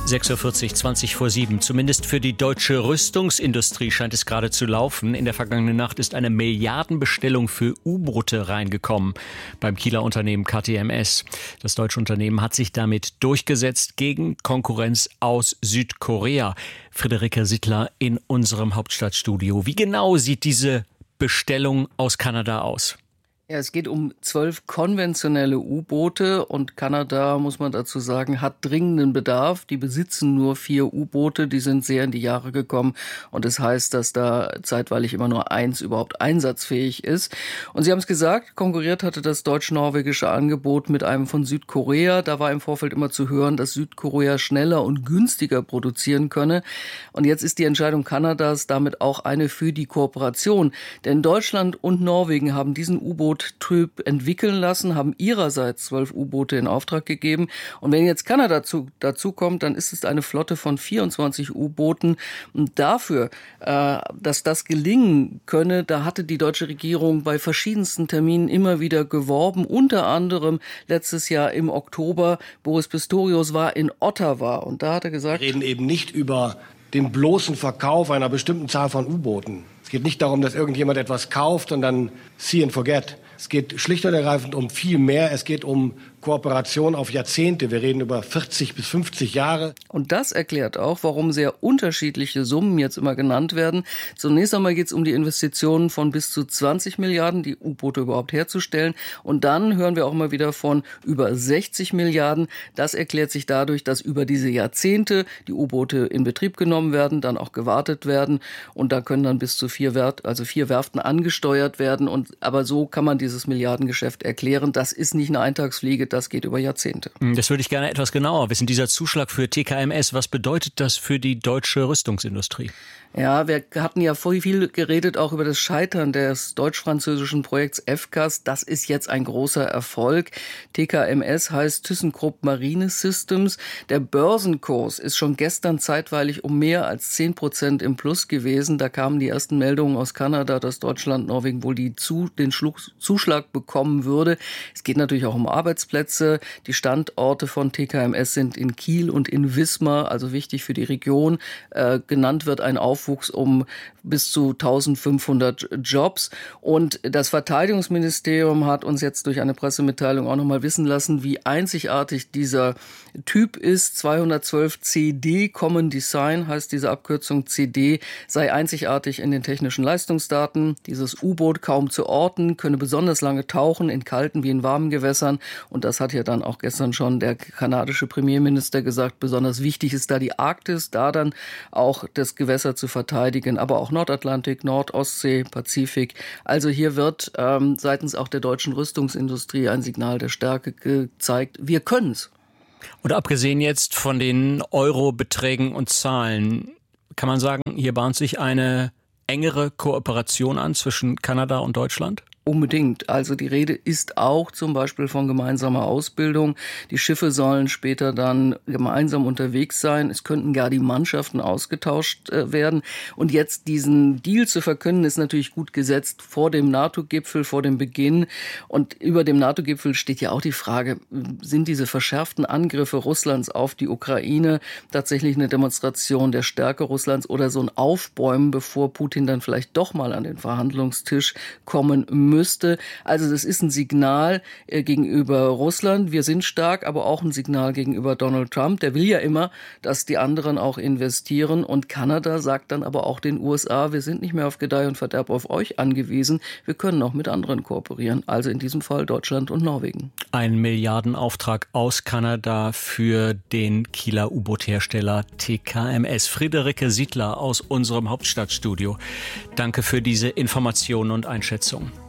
6:40 Uhr, 6:20 Zumindest für die deutsche Rüstungsindustrie scheint es gerade zu laufen. In der vergangenen Nacht ist eine Milliardenbestellung für U-Boote reingekommen beim Kieler Unternehmen KTMS. Das deutsche Unternehmen hat sich damit durchgesetzt gegen Konkurrenz aus Südkorea. Friederike Sittler in unserem Hauptstadtstudio. Wie genau sieht diese Bestellung aus Kanada aus? Ja, es geht um 12 konventionelle U-Boote und Kanada, muss man dazu sagen, hat dringenden Bedarf. Die besitzen nur 4 U-Boote, die sind sehr in die Jahre gekommen und das heißt, dass da zeitweilig immer nur eins überhaupt einsatzfähig ist. Und Sie haben es gesagt, konkurriert hatte das deutsch-norwegische Angebot mit einem von Südkorea. Da war im Vorfeld immer zu hören, dass Südkorea schneller und günstiger produzieren könne. Und jetzt ist die Entscheidung Kanadas damit auch eine für die Kooperation. Denn Deutschland und Norwegen haben diesen U-Boot-Typ entwickeln lassen, haben ihrerseits 12 U-Boote in Auftrag gegeben. Und wenn jetzt Kanada dazu kommt, dann ist es eine Flotte von 24 U-Booten. Und dafür, dass das gelingen könne, da hatte die deutsche Regierung bei verschiedensten Terminen immer wieder geworben. Unter anderem letztes Jahr im Oktober. Boris Pistorius war in Ottawa und da hat er gesagt: Wir reden eben nicht über den bloßen Verkauf einer bestimmten Zahl von U-Booten. Es geht nicht darum, dass irgendjemand etwas kauft und dann see and forget. Es geht schlicht und ergreifend um viel mehr. Es geht um Kooperation auf Jahrzehnte. Wir reden über 40 bis 50 Jahre. Und das erklärt auch, warum sehr unterschiedliche Summen jetzt immer genannt werden. Zunächst einmal geht es um die Investitionen von bis zu 20 Milliarden, die U-Boote überhaupt herzustellen. Und dann hören wir auch mal wieder von über 60 Milliarden. Das erklärt sich dadurch, dass über diese Jahrzehnte die U-Boote in Betrieb genommen werden, dann auch gewartet werden. Und da können dann bis zu 4 Werften angesteuert werden. Aber so kann man dieses Milliardengeschäft erklären. Das ist nicht eine Eintagsfliege, das geht über Jahrzehnte. Das würde ich gerne etwas genauer wissen. Dieser Zuschlag für TKMS, was bedeutet das für die deutsche Rüstungsindustrie? Ja, wir hatten ja vorhin viel geredet auch über das Scheitern des deutsch-französischen Projekts FCAS. Das ist jetzt ein großer Erfolg. TKMS heißt ThyssenKrupp Marine Systems. Der Börsenkurs ist schon gestern zeitweilig um mehr als 10% im Plus gewesen. Da kamen die ersten Meldungen aus Kanada, dass Deutschland, Norwegen wohl den Zuschlag bekommen würde. Es geht natürlich auch um Arbeitsplätze. Die Standorte von TKMS sind in Kiel und in Wismar, also wichtig für die Region. Genannt wird ein Aufwuchs um bis zu 1500 Jobs. Und das Verteidigungsministerium hat uns jetzt durch eine Pressemitteilung auch nochmal wissen lassen, wie einzigartig dieser Typ ist. 212 CD, Common Design heißt diese Abkürzung. CD sei einzigartig in den technischen Leistungsdaten. Dieses U-Boot kaum zu orten, könne besonders lange tauchen, in kalten wie in warmen Gewässern. Und das hat ja dann auch gestern schon der kanadische Premierminister gesagt. Besonders wichtig ist da die Arktis, da dann auch das Gewässer zu verteidigen, aber auch Nordatlantik, Nordostsee, Pazifik. Also hier wird seitens auch der deutschen Rüstungsindustrie ein Signal der Stärke gezeigt. Wir können's. Und abgesehen jetzt von den Euro-Beträgen und Zahlen, kann man sagen, hier bahnt sich eine engere Kooperation an zwischen Kanada und Deutschland? Unbedingt. Also die Rede ist auch zum Beispiel von gemeinsamer Ausbildung. Die Schiffe sollen später dann gemeinsam unterwegs sein. Es könnten gar die Mannschaften ausgetauscht werden. Und jetzt diesen Deal zu verkünden, ist natürlich gut gesetzt vor dem NATO-Gipfel, vor dem Beginn. Und über dem NATO-Gipfel steht ja auch die Frage, sind diese verschärften Angriffe Russlands auf die Ukraine tatsächlich eine Demonstration der Stärke Russlands oder so ein Aufbäumen, bevor Putin dann vielleicht doch mal an den Verhandlungstisch kommen müsste. Also das ist ein Signal gegenüber Russland. Wir sind stark, aber auch ein Signal gegenüber Donald Trump. Der will ja immer, dass die anderen auch investieren. Und Kanada sagt dann aber auch den USA, wir sind nicht mehr auf Gedeih und Verderb auf euch angewiesen. Wir können auch mit anderen kooperieren. Also in diesem Fall Deutschland und Norwegen. Ein Milliardenauftrag aus Kanada für den Kieler U-Boot-Hersteller TKMS. Friederike Sittler aus unserem Hauptstadtstudio. Danke für diese Informationen und Einschätzungen.